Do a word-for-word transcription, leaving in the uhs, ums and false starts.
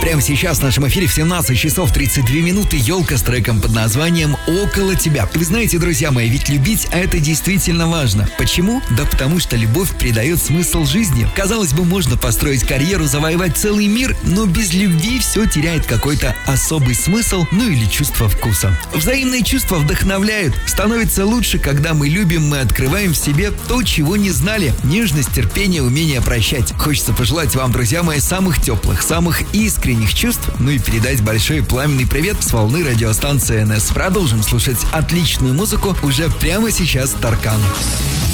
Прямо сейчас в нашем эфире в семнадцать часов тридцать две минуты елка с треком под названием «Около тебя». Вы знаете, друзья мои, ведь любить — это действительно важно. Почему? Да потому что любовь придает смысл жизни. Казалось бы, можно построить карьеру, завоевать целый мир, но без любви все теряет какой-то особый смысл, ну или чувство вкуса. Взаимные чувства вдохновляют. Становится лучше, когда мы любим, мы открываем в себе то, чего не знали. Нежность, терпение, умение прощать. Хочется пожелать вам, друзья мои, самых теплых, самых искренних чувств, ну и передать большой пламенный привет с волны радиостанции эн эс. Продолжим слушать отличную музыку уже прямо сейчас. Таркан.